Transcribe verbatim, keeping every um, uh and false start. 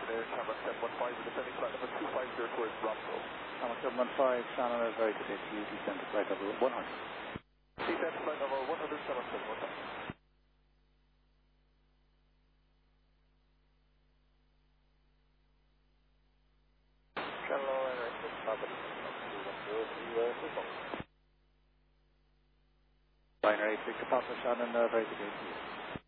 Air, Cameron seven one five, descending flight number two five zero towards Bromfield. Cameron seven one five, Shannon, a very good day to you, descend to flight level one hundred. Descend to flight level one hundred, seven seven one five. Hello, Air, Binary eight six, Papa Shannon, a very good day to you.